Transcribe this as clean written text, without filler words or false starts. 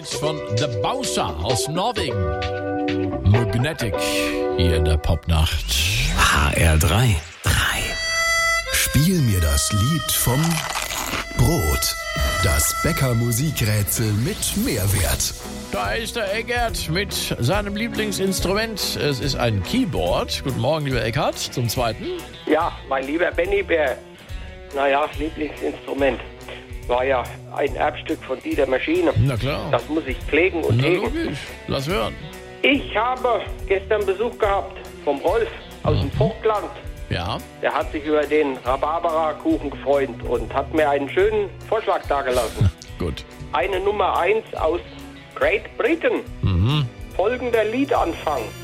Von The Bowser aus Norwegen. Magnetic hier in der Popnacht. HR3. Spiel mir das Lied vom Brot. Das Bäcker-Musikrätsel mit Mehrwert. Da ist der Eckert mit seinem Lieblingsinstrument. Es ist ein Keyboard. Guten Morgen, lieber Eckert, zum Zweiten. Ja, mein lieber Benny Bär. Lieblingsinstrument. War ja ein Erbstück von Dieter Maschine. Na klar. Das muss ich pflegen und Na hegen. logisch. Lass hören. Ich habe gestern Besuch gehabt vom Rolf aus dem Vogtland. Ja. Der hat sich über den Rhabarbera-Kuchen gefreut und hat mir einen schönen Vorschlag dargelassen. Gut. Eine Nummer 1 aus Great Britain. Folgender Liedanfang.